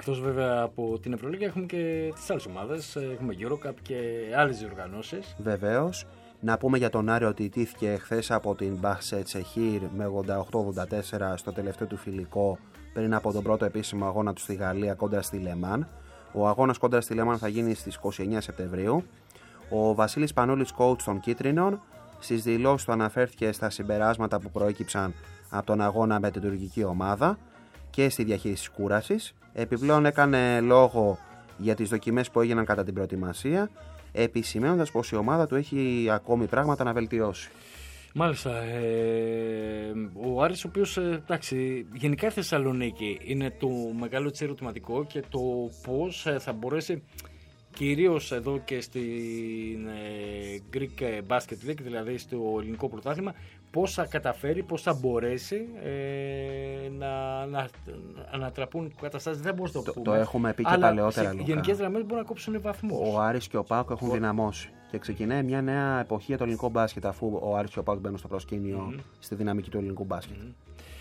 Εκτός βέβαια από την Ευρωλίγα έχουμε και τις άλλες ομάδες, έχουμε EuroCup και άλλες διοργανώσεις. Βεβαίως. Να πούμε για τον Άρη ότι ιτήθηκε χθες από την Μπαχτσεσεχήρ με 88-84 στο τελευταίο του φιλικό πριν από τον πρώτο επίσημο αγώνα του στη Γαλλία κόντρα στη Λεμάν. Ο αγώνας κόντρα στη Λεμάν θα γίνει στις 29 Σεπτεμβρίου. Ο Βασίλης Πανούλης, coach των Κίτρινων, στις δηλώσεις του αναφέρθηκε στα συμπεράσματα που προέκυψαν από τον αγώνα με την τουρκική ομάδα και στη διαχείριση κούρασης. Επιπλέον έκανε λόγο για τις δοκιμές που έγιναν κατά την προετοιμασία, επισημαίνοντας πως η ομάδα του έχει ακόμη πράγματα να βελτιώσει. Μάλιστα. Ο Άρης, ο οποίος εντάξει, γενικά η Θεσσαλονίκη είναι το μεγάλο της ερωτηματικό και το πώς θα μπορέσει, κυρίως εδώ και στην Greek Basket League, δηλαδή στο ελληνικό πρωτάθλημα, πώς θα καταφέρει, πώς θα μπορέσει να ανατραπούν καταστάσεις. Δεν μπορούμε να το πούμε. Το έχουμε πει και παλαιότερα. Σε γενικές γραμμές μπορούν να κόψουν βαθμούς. Ο Άρης και ο ΠΑΟΚ έχουν δυναμώσει. Και ξεκινάει μια νέα εποχή για το ελληνικό μπάσκετ, αφού ο Άρης και ο ΠΑΟΚ μπαίνουν στο προσκήνιο στη δυναμική του ελληνικού μπάσκετ.